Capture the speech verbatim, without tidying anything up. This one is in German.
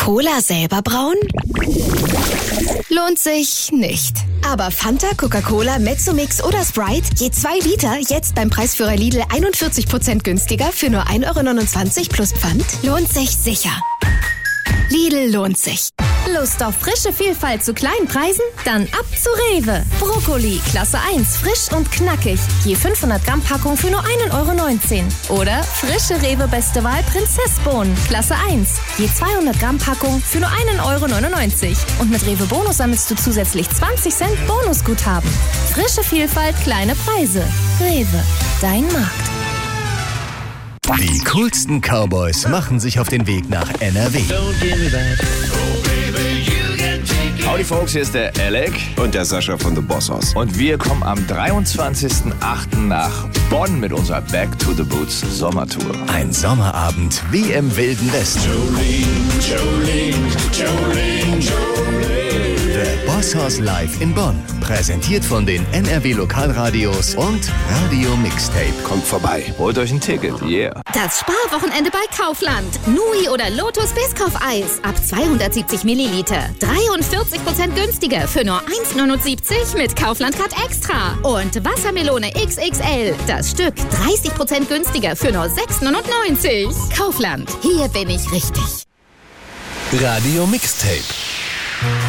Cola selber brauen? Lohnt sich nicht. Aber Fanta, Coca-Cola, Mezzomix oder Sprite, je zwei Liter, jetzt beim Preisführer Lidl einundvierzig Prozent günstiger für nur ein Euro neunundzwanzig plus Pfand, lohnt sich sicher. Lidl lohnt sich. Lust auf frische Vielfalt zu kleinen Preisen? Dann ab zu Rewe. Brokkoli, Klasse eins, frisch und knackig. Je fünfhundert Gramm Packung für nur ein Euro neunzehn. Oder frische Rewe Beste Wahl Prinzessbohnen, Klasse eins. Je zweihundert Gramm Packung für nur ein Euro neunundneunzig. Und mit Rewe Bonus sammelst du zusätzlich zwanzig Cent Bonusguthaben. Frische Vielfalt, kleine Preise. Rewe, dein Markt. Die coolsten Cowboys machen sich auf den Weg nach N R W. Howdy Folks, hier ist der Alec und der Sascha von The Boss Hoss. und wir kommen am dreiundzwanzigsten achten nach Bonn mit unserer Back to the Boots Sommertour. Ein Sommerabend wie im Wilden Westen. Jolene, Jolene, Jolene. The Boss Hoss live in Bonn. Präsentiert von den N R W Lokalradios und Radio Mixtape. Kommt vorbei. Holt euch ein Ticket, yeah. Das Sparwochenende bei Kaufland. Nui oder Lotus Biscoff-Eis ab zweihundertsiebzig Milliliter. dreiundvierzig Prozent günstiger für nur eins neunundsiebzig mit Kaufland Card Extra. Und Wassermelone X X L. Das Stück dreißig Prozent günstiger für nur sechs neunundneunzig. Kaufland. Hier bin ich richtig. Radio Mixtape.